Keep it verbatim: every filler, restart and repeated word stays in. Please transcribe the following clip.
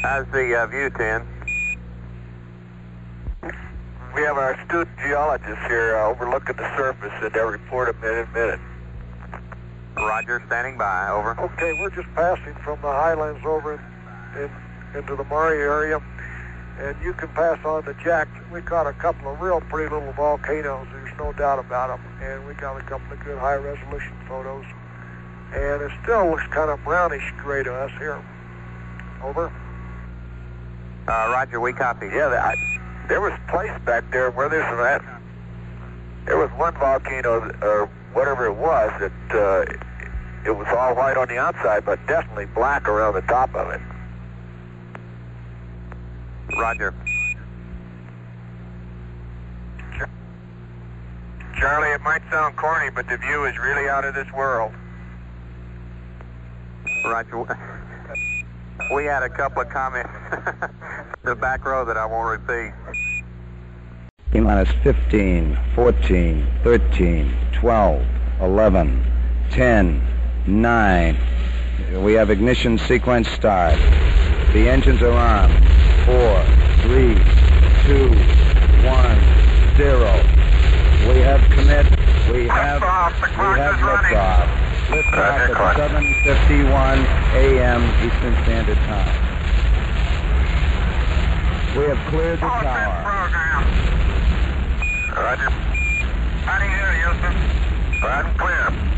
How's the uh, view, ten? We have our student geologists here uh, overlooking the surface, and they'll report a minute, minute. Roger, standing by, over. Okay, we're just passing from the highlands over in, in, into the Murray area, and you can pass on to Jack. We caught a couple of real pretty little volcanoes, there's no doubt about them, and we got a couple of good high-resolution photos. And it still looks kind of brownish gray to us here. Over. Uh, Roger, we copy. Yeah, I, there was a place back there where there's that. There was one volcano, or whatever it was, that uh, it was all white on the outside, but definitely black around the top of it. Roger. Charlie, it might sound corny, but the view is really out of this world. Roger. We had a couple of comments the back row that I won't repeat. T minus fifteen, fourteen, thirteen, twelve, eleven, ten, nine. We have ignition sequence start. The engines are on. Four, three, two, one, zero. We have commit. We have, we have liftoff. Liftoff at seven fifty-one a m Eastern Standard Time. We have cleared the tower. Roger. Heading here, Houston. Right and clear.